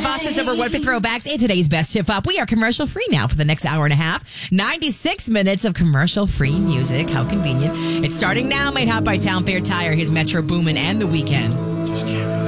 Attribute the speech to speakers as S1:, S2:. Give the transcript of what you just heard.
S1: Boston's number one for throwbacks and today's best hip hop. We are commercial free now for the next hour and a half. 96 minutes of commercial free music. How convenient. It's starting now, made hot by Town Fair Tire. Here's Metro Boomin and The Weeknd.